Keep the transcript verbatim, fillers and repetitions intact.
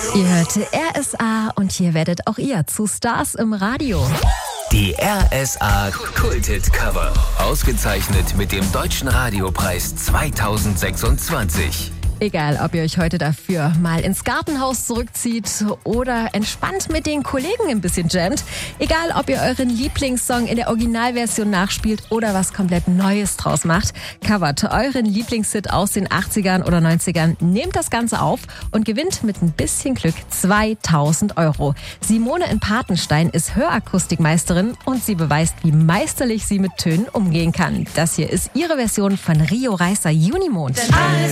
Ihr hört R S A und hier werdet auch ihr zu Stars im Radio. Die R S A Kulthit Cover. Ausgezeichnet mit dem Deutschen Radiopreis zweitausendsechsundzwanzig. Egal, ob ihr euch heute dafür mal ins Gartenhaus zurückzieht oder entspannt mit den Kollegen ein bisschen jammt. Egal, ob ihr euren Lieblingssong in der Originalversion nachspielt oder was komplett Neues draus macht. Covert euren Lieblingshit aus den achtzigern oder neunzigern. Nehmt das Ganze auf und gewinnt mit ein bisschen Glück zweitausend Euro. Simone in Patenstein ist Hörakustikmeisterin und sie beweist, wie meisterlich sie mit Tönen umgehen kann. Das hier ist ihre Version von Rio Reiser Junimond.